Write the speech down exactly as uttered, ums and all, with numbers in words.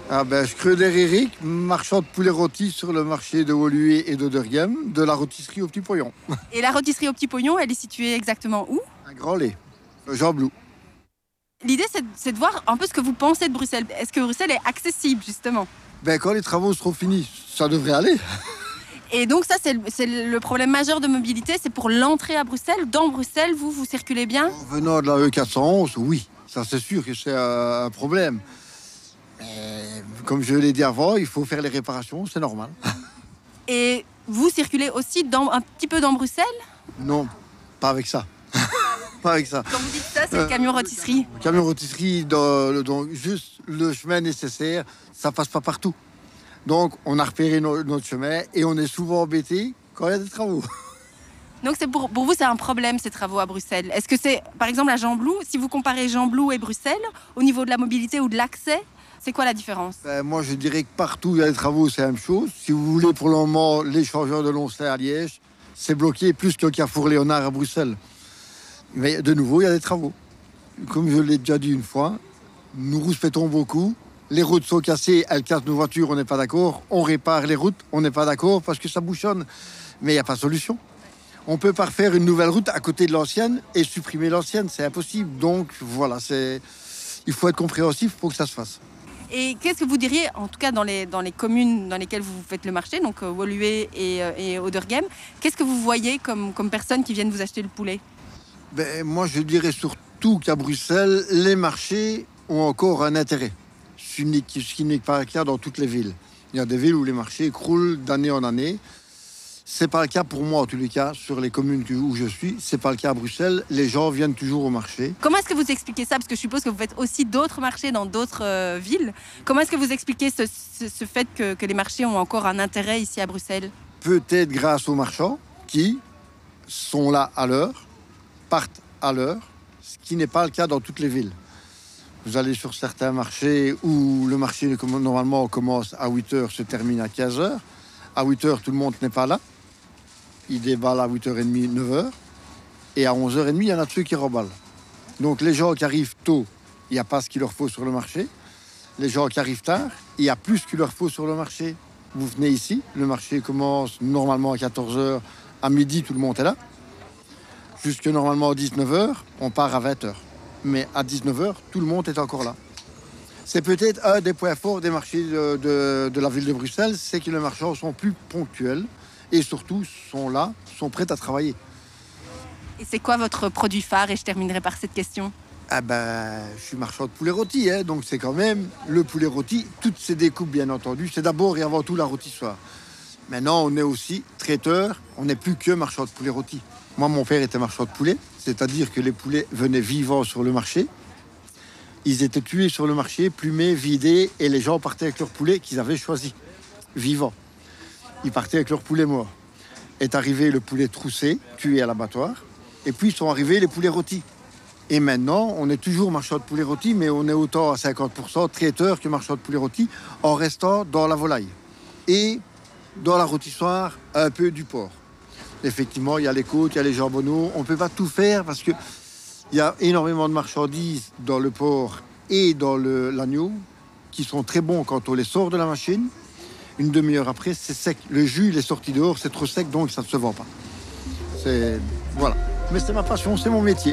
Ah ben, Schröder-Éric, marchand de poulet rôti sur le marché de Woluwe et d'Oderghem, de la rôtisserie au Petit Poillon. Et la rôtisserie au Petit Poillon, elle est située exactement où? Un grand lait, Jean Blou. L'idée, c'est, c'est de voir un peu ce que vous pensez de Bruxelles. Est-ce que Bruxelles est accessible, justement? Ben, quand les travaux seront finis, ça devrait aller. Et donc ça, c'est le, c'est le problème majeur de mobilité, c'est pour l'entrée à Bruxelles. Dans Bruxelles, vous, vous circulez bien? En venant de la E quatre cent onze, oui, ça c'est sûr que c'est un problème. Mais comme je l'ai dit avant, il faut faire les réparations, c'est normal. Et vous circulez aussi dans, un petit peu dans Bruxelles? Non, pas avec ça. Pas avec ça. Quand vous dites ça, c'est euh, le camion rôtisserie. Le camion rôtisserie, dans, dans juste le chemin nécessaire, ça passe pas partout. Donc, on a repéré no- notre chemin et on est souvent embêté quand il y a des travaux. Donc, c'est pour, pour vous, c'est un problème, ces travaux à Bruxelles. Est-ce que c'est, par exemple, à Jean Blou, si vous comparez Jean Blou et Bruxelles, au niveau de la mobilité ou de l'accès, c'est quoi la différence? Ben, moi, je dirais que partout où il y a des travaux, c'est la même chose. Si vous voulez, pour le moment, l'échangeur de Loncelay à Liège, c'est bloqué plus que le Carrefour Léonard à Bruxelles. Mais de nouveau, il y a des travaux. Comme je l'ai déjà dit une fois, nous respectons beaucoup. Les routes sont cassées, elles cassent nos voitures, on n'est pas d'accord. On répare les routes, on n'est pas d'accord parce que ça bouchonne. Mais il n'y a pas de solution. On ne peut pas refaire une nouvelle route à côté de l'ancienne et supprimer l'ancienne, c'est impossible. Donc voilà, c'est... il faut être compréhensif pour que ça se fasse. Et qu'est-ce que vous diriez, en tout cas dans les, dans les communes dans lesquelles vous faites le marché, donc euh, Woluwe et, euh, et Oderghem, qu'est-ce que vous voyez comme, comme personnes qui viennent vous acheter le poulet? Ben, moi, je dirais surtout qu'à Bruxelles, les marchés ont encore un intérêt. Ce qui n'est pas le cas dans toutes les villes. Il y a des villes où les marchés croulent d'année en année. C'est pas le cas pour moi, en tous les cas, sur les communes où je suis. C'est pas le cas à Bruxelles. Les gens viennent toujours au marché. Comment est-ce que vous expliquez ça? Parce que je suppose que vous faites aussi d'autres marchés dans d'autres euh, villes. Comment est-ce que vous expliquez ce, ce, ce fait que, que les marchés ont encore un intérêt ici à Bruxelles? Peut-être grâce aux marchands qui sont là à l'heure, partent à l'heure, ce qui n'est pas le cas dans toutes les villes. Vous allez sur certains marchés où le marché normalement commence à huit heures, se termine à quinze heures. À huit heures, tout le monde n'est pas là. Il déballe à huit heures trente, neuf heures. Et à onze heures trente, il y en a ceux qui reballent. Donc les gens qui arrivent tôt, il n'y a pas ce qu'il leur faut sur le marché. Les gens qui arrivent tard, il y a plus ce qu'il leur faut sur le marché. Vous venez ici, le marché commence normalement à quatorze heures. À midi, tout le monde est là. Jusque normalement à dix-neuf heures, on part à vingt heures. Mais à dix-neuf heures, tout le monde est encore là. C'est peut-être un des points forts des marchés de, de, de la ville de Bruxelles, c'est que les marchands sont plus ponctuels et surtout sont là, sont prêts à travailler. Et c'est quoi votre produit phare? Et je terminerai par cette question. Ah ben, je suis marchand de poulet rôti, hein, donc c'est quand même le poulet rôti, toutes ses découpes bien entendu, c'est d'abord et avant tout la rôtissoire. Maintenant, on est aussi traiteur, on n'est plus que marchand de poulet rôti. Moi, mon père était marchand de poulet, c'est-à-dire que les poulets venaient vivants sur le marché. Ils étaient tués sur le marché, plumés, vidés, et les gens partaient avec leurs poulets qu'ils avaient choisis, vivants. Ils partaient avec leurs poulets morts. Est arrivé le poulet troussé, tué à l'abattoir, et puis sont arrivés les poulets rôtis. Et maintenant, on est toujours marchand de poulet rôti, mais on est autant à cinquante pour cent traiteur que marchand de poulet rôti, en restant dans la volaille. Et dans la rôtissoire, un peu du porc. Effectivement, il y a les côtes, il y a les jambonneaux. On ne peut pas tout faire parce qu'il y a énormément de marchandises dans le porc et dans le, l'agneau qui sont très bons quand on les sort de la machine. Une demi-heure après, c'est sec. Le jus, il est sorti dehors, c'est trop sec, donc ça ne se vend pas. C'est... Voilà. Mais c'est ma passion, c'est mon métier.